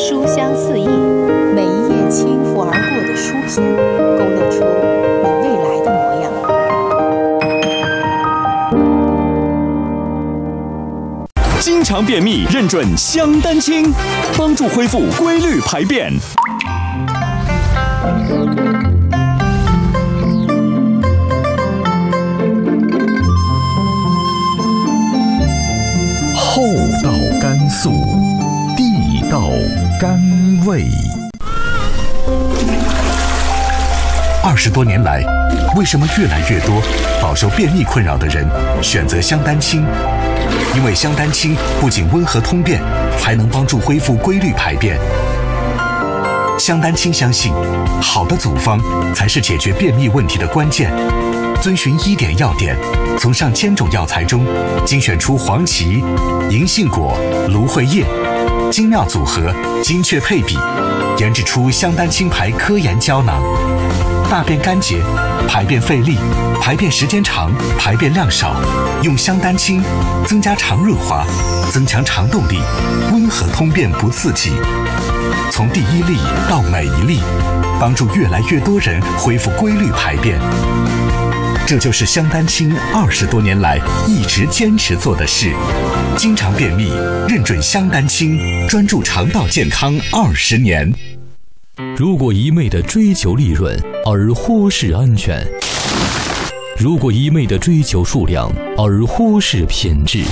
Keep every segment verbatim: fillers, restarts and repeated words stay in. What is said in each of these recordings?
书香四溢，每一页轻拂而过的书篇，勾勒出你未来的模样。 经常便秘，认准香丹清，帮助恢复规律排便。 厚道甘肃，地道甘味。二十多年来，为什么越来越多饱受便秘困扰的人选择香丹清？因为香丹清不仅温和通便，还能帮助恢复规律排便。香丹清相信，好的组方才是解决便秘问题的关键。遵循医典要点，从上千种药材中精选出黄芪、银杏果、芦荟叶，精妙组合，精确配比，研制出香丹清牌科研胶囊。大便干结、排便费力、排便时间长、排便量少，用香丹清增加肠润滑，增强肠动力，温和通便不刺激。从第一粒到每一粒，帮助越来越多人恢复规律排便。这就是香丹清二十多年来一直坚持做的事。经常便秘，认准香丹清，专注肠道健康二十年。 如果一味地追求利润而忽视安全，如果一味地追求数量而忽视品质，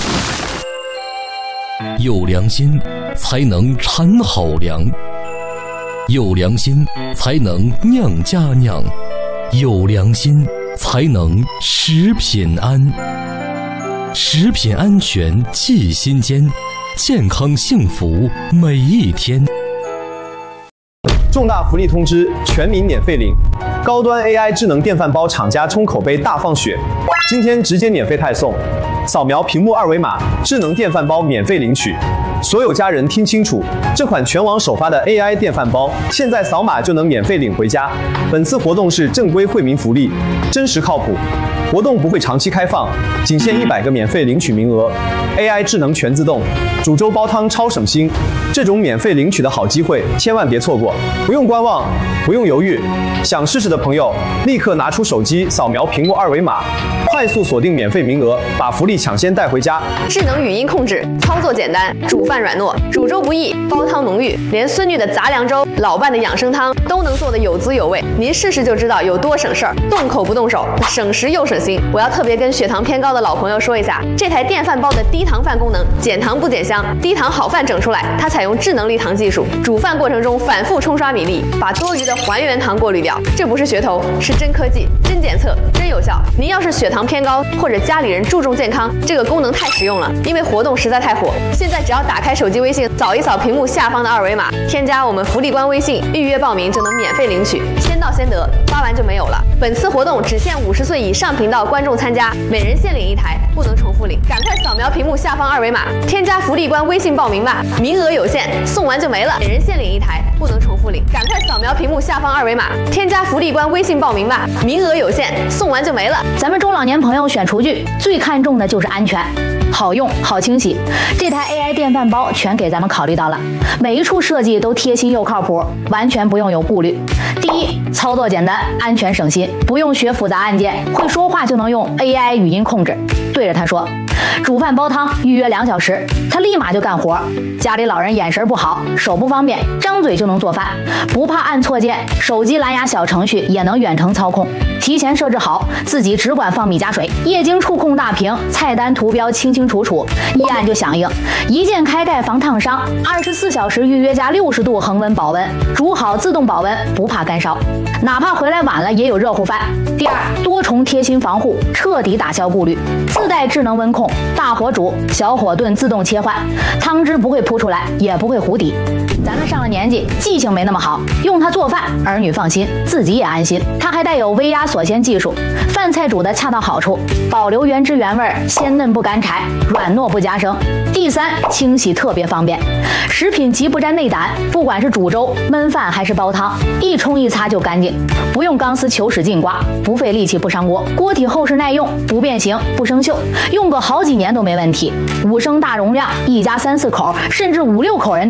有良心才能产好粮，有良心才能酿佳酿，有良心才能食品安。食品安全记心间，健康幸福每一天。 重大福利通知，全民免费领！高端 A I 智能电饭煲厂家冲口碑大放血，今天直接免费派送，扫描屏幕二维码，智能电饭煲免费领取。所有家人听清楚，这款全网首发的 A I 电饭煲，现在扫码就能免费领回家。本次活动是正规惠民福利，真实靠谱。活动不会长期开放，仅限一百个免费领取名额。A I 智能全自动，煮粥煲汤超省心。这种免费领取的好机会，千万别错过！不用观望，不用犹豫，想试试的朋友，立刻拿出手机扫描屏幕二维码，快速锁定免费名额，把福利抢先带回家。 智能语音控制，操作简单，煮饭软糯，煮粥不易，煲汤浓郁，连孙女的杂粮粥、老伴的养生汤都能做得有滋有味。您试试就知道有多省事儿，动口不动手，省时又省心。我要特别跟血糖偏高的老朋友说一下，这台电饭煲的低糖饭功能，减糖不减香，低糖好饭整出来。它采用智能立糖技术，煮饭过程中反复冲刷米粒，把多余的还原糖过滤掉。这不是噱头，是真科技、真检测、真有效。您要是血糖偏高，或者家里人注重健康，这个功能太实用了，因为活动实在太火。现在只要打开手机微信，扫一扫屏幕下方的二维码，添加我们福利官微信，预约报名就能免费领取，先到先得，发完就没有了。本次活动只限五十岁以上频道观众参加，每人限领一台，不能重复领。赶快扫描屏幕下方二维码，添加福利官微信报名吧，名额有限，送完就没了，每人限领一台，不能重复领。赶快扫描屏幕下方二维码，添加福利官微信报名吧，名额有限，送完就没了。 咱们中老年朋友选厨具最看重的就是安全，好用好清洗。这台 A I 电饭煲全给咱们考虑到了，每一处设计都贴心又靠谱，完全不用有顾虑。第一，操作简单，安全省心，不用学复杂按键，会说话就能用 A I 语音控制，对着它说煮饭煲汤预约两小时，他立马就干活。家里老人眼神不好，手不方便，张嘴就能做饭，不怕按错键，手机蓝牙小程序也能远程操控，提前设置好，自己只管放米加水，液晶触控大屏，菜单图标清清楚楚，一按就响应，一键开盖防烫伤，二十四小时预约加六十度恒温保温，煮好自动保温，不怕干烧，哪怕回来晚了也有热乎饭。第二，多重贴心防护，彻底打消顾虑，自带智能温控，大火煮，小火炖自动切换，汤汁不会扑出来，也不会糊底。咱们上了年纪，记性没那么好，用它做饭，儿女放心，自己也安心。它还带有微压锁鲜技术，饭菜煮得恰到好处，保留原汁原味，鲜嫩不干柴，软糯不夹生。第三，清洗特别方便，食品极不沾内胆，不管是煮粥、焖饭还是煲汤，一冲一擦就干净，不用钢丝球使劲刮，不费力气不伤锅，锅体厚实耐用，不变形不生锈，用个好几年都没问题。五升大容量，一家三四口甚至五六口人